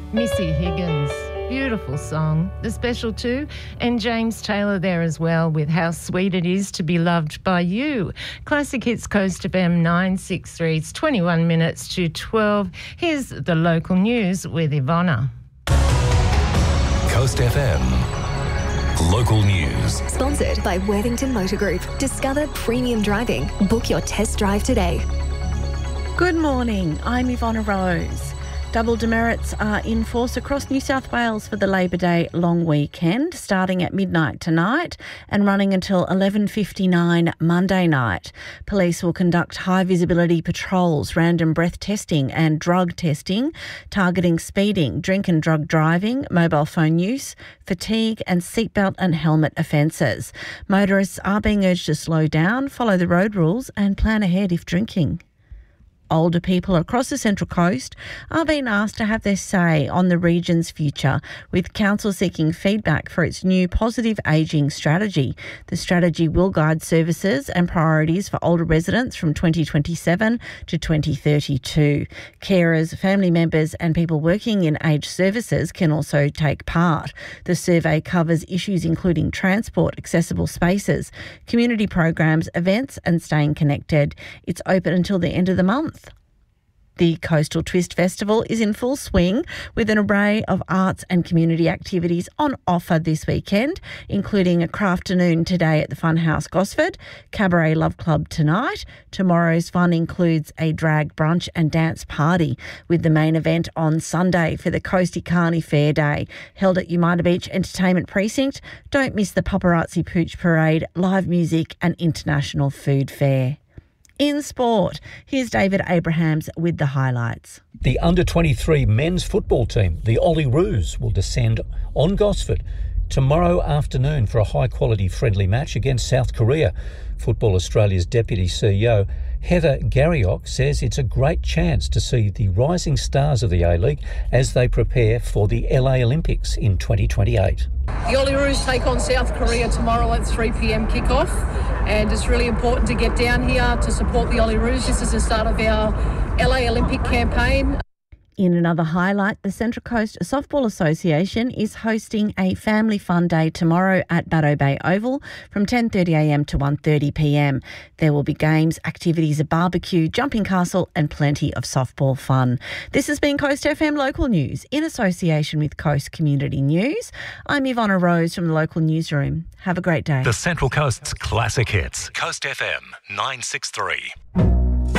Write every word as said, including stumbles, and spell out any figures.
Missy Higgins, beautiful song. The Special Two, and James Taylor there as well with How Sweet It Is to Be Loved by You. Classic Hits Coast F M nine six three. It's twenty-one minutes to twelve. Here's the local news with Ivana. Coast F M. Local news. Sponsored by Worthington Motor Group. Discover premium driving. Book your test drive today. Good morning. I'm Ivana Rose. Double demerits are in force across New South Wales for the Labor Day long weekend, starting at midnight tonight and running until eleven fifty-nine Monday night. Police will conduct high-visibility patrols, random breath testing and drug testing, targeting speeding, drink and drug driving, mobile phone use, fatigue and seatbelt and helmet offences. Motorists are being urged to slow down, follow the road rules and plan ahead if drinking. Older people across the Central Coast are being asked to have their say on the region's future, with Council seeking feedback for its new positive ageing strategy. The strategy will guide services and priorities for older residents from twenty twenty-seven to twenty thirty-two. Carers, family members and people working in aged services can also take part. The survey covers issues including transport, accessible spaces, community programs, events and staying connected. It's open until the end of the month. The Coastal Twist Festival is in full swing with an array of arts and community activities on offer this weekend, including a crafternoon today at the Funhouse Gosford, Cabaret Love Club tonight. Tomorrow's fun includes a drag brunch and dance party, with the main event on Sunday for the Coastie Carney Fair Day, held at Umina Beach Entertainment Precinct. Don't miss the Paparazzi Pooch Parade, live music and international food fair. In sport, here's David Abrahams with the highlights. The under twenty-three men's football team, the Olyroos, will descend on Gosford tomorrow afternoon for a high-quality friendly match against South Korea. Football Australia's Deputy C E O, Heather Garriock, says it's a great chance to see the rising stars of the A-League as they prepare for the L A Olympics in twenty twenty-eight. The Olyroos take on South Korea tomorrow at three p.m. kickoff, and it's really important to get down here to support the Olyroos. This is the start of our L A Olympic campaign. In another highlight, the Central Coast Softball Association is hosting a family fun day tomorrow at Batto Bay Oval from ten thirty a.m. to one thirty p.m. There will be games, activities, a barbecue, jumping castle and plenty of softball fun. This has been Coast F M Local News in association with Coast Community News. I'm Ivana Rose from the local newsroom. Have a great day. The Central Coast's classic hits. Coast F M nine six three.